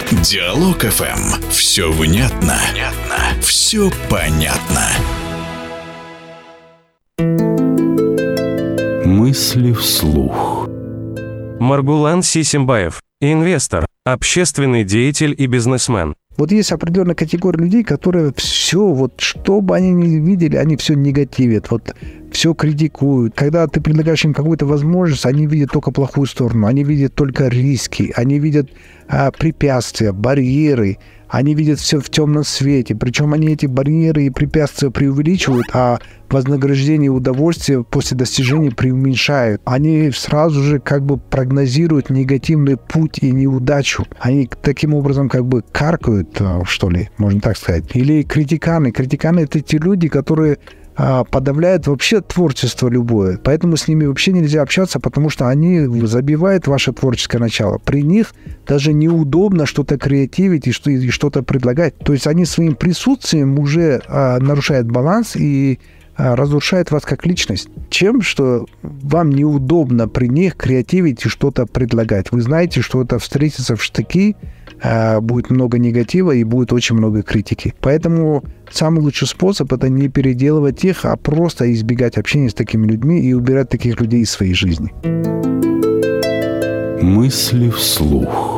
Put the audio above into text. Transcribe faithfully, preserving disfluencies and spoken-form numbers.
Диалог эф эм. Все внятно. Понятно. Все понятно. Мысли вслух. Маргулан Сисимбаев. Инвестор, общественный деятель и бизнесмен. Вот есть определенная категория людей, которые все, вот что бы они ни видели, они все негативят, вот все критикуют. Когда ты предлагаешь им какую-то возможность, они видят только плохую сторону, они видят только риски, они видят а, препятствия, барьеры, они видят все в темном свете. Причем они эти барьеры и препятствия преувеличивают, а вознаграждение и удовольствие после достижения преуменьшают. Они сразу же как бы прогнозируют негативный путь и неудачу. Они таким образом как бы каркают, что ли, можно так сказать. Или критиканы. Критиканы — это те люди, которые подавляют вообще творчество любое. Поэтому с ними вообще нельзя общаться, потому что они забивают ваше творческое начало. При них даже неудобно что-то креативить и, что, и что-то предлагать. То есть они своим присутствием уже а, нарушают баланс и а, разрушают вас как личность. Чем? Что вам неудобно при них креативить и что-то предлагать. Вы знаете, что это встретится в штыки, а, будет много негатива и будет очень много критики. Поэтому самый лучший способ — это не переделывать их, а просто избегать общения с такими людьми и убирать таких людей из своей жизни. Мысли вслух.